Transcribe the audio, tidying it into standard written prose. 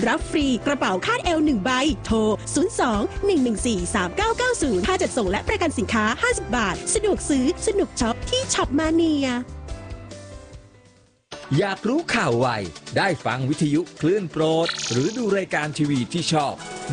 รับฟรีกระเป๋าคาดเอว1 ใบโทร 02-114-3990 ค่าจัดส่งและประกันสินค้า50 บาทสะดวกซื้อสนุกช็อปที่ช็อปมาเนียอยากรู้ข่าวไวได้ฟังวิทยุคลื่นโปรดหรือดูรายการทีวีที่ชอบ